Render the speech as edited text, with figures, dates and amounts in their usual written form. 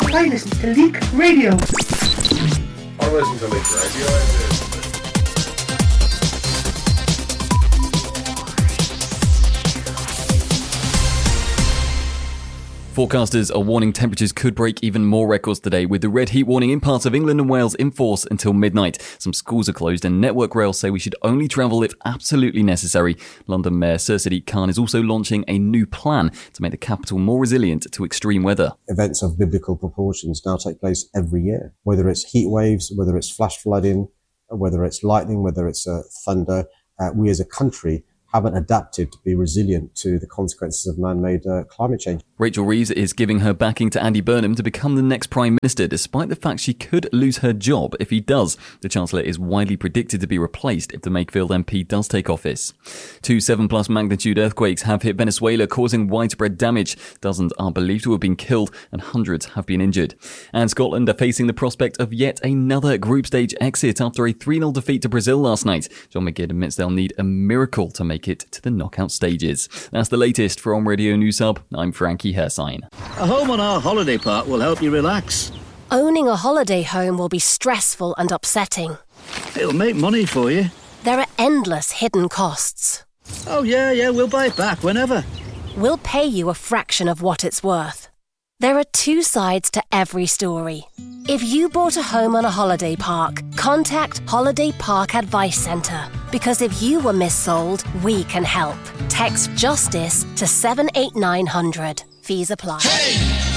I listen to Leak Radio. I listen to Leak Radio. Forecasters are warning temperatures could break even more records today, with the red heat warning in parts of England and Wales in force until midnight. Some schools are closed and Network Rail say we should only travel if absolutely necessary. London Mayor Sir Sadiq Khan is also launching a new plan to make the capital more resilient to extreme weather. Events of biblical proportions now take place every year, whether it's heat waves, whether it's flash flooding, whether it's lightning, whether it's thunder. We as a country haven't adapted to be resilient to the consequences of man-made climate change. Rachel Reeves is giving her backing to Andy Burnham to become the next Prime Minister, despite the fact she could lose her job if he does. The Chancellor is widely predicted to be replaced if the Makefield MP does take office. 2 7+ magnitude earthquakes have hit Venezuela, causing widespread damage. Dozens are believed to have been killed and hundreds have been injured. And Scotland are facing the prospect of yet another group stage exit after a 3-0 defeat to Brazil last night. John McGinn admits they'll need a miracle to make it to the knockout stages. That's the latest from Radio News Hub. I'm Frankie Hersine. A home on our holiday park will help you relax. Owning a holiday home will be stressful and upsetting. It'll make money for you. There are endless hidden costs. Oh yeah, we'll buy it back whenever. We'll pay you a fraction of what it's worth. There are 2 sides to every story. If you bought a home on a holiday park, contact Holiday Park Advice Centre. Because if you were missold, we can help. Text JUSTICE to 78900. Fees apply. Hey!